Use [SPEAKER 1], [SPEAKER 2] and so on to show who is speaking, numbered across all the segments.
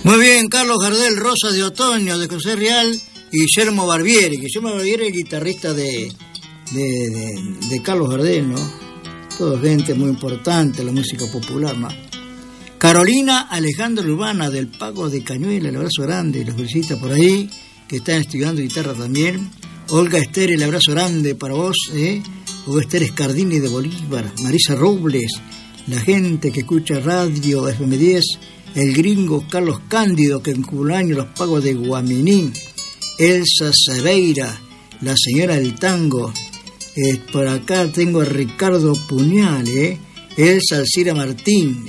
[SPEAKER 1] Muy bien, Carlos Gardel, Rosas de Otoño, de José Real y Guillermo Barbieri. Guillermo Barbieri es el guitarrista de Carlos Gardel, ¿no? Toda gente muy importante, la música popular, ¿no? Carolina Alejandra Urbana, del Pago de Cañuela, el abrazo grande, los felicita por ahí, que están estudiando guitarra también. Olga Esther, el abrazo grande para vos, Olga Esther Escardini de Bolívar, Marisa Robles, la gente que escucha radio FM10, el gringo Carlos Cándido, que en cumpleaños los Pagos de Guaminí, Elsa Seveira, la señora del tango, por acá tengo a Ricardo Puñal, Elsa Alcira Martín,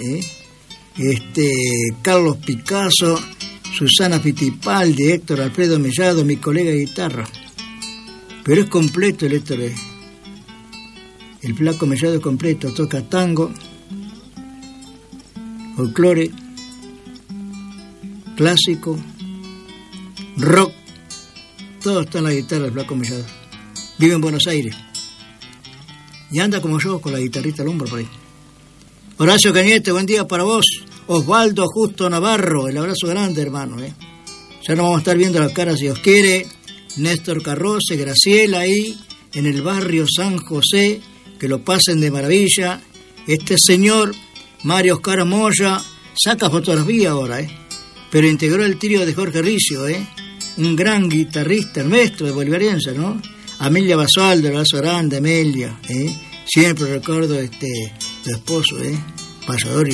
[SPEAKER 1] Carlos Picasso, Susana Fittipaldi, Héctor Alfredo Mellado, mi colega de guitarra. Pero es completo el Héctor, el flaco Mellado es completo, toca tango, folclore, clásico, rock, todo está en la guitarra del flaco Mellado. Vive en Buenos Aires y anda como yo con la guitarrita al hombro por ahí. Horacio Cañete, buen día para vos. Osvaldo Justo Navarro, el abrazo grande, hermano. Ya nos vamos a estar viendo las caras si Dios quiere. Néstor Carroce, Graciela ahí en el barrio San José, que lo pasen de maravilla. Este señor Mario Oscar Moya saca fotografía ahora, pero integró el trío de Jorge Ricio, un gran guitarrista, el maestro de bolivariense, ¿no? Amelia Basualdo, el abrazo grande, Amelia, siempre recuerdo tu esposo, payador.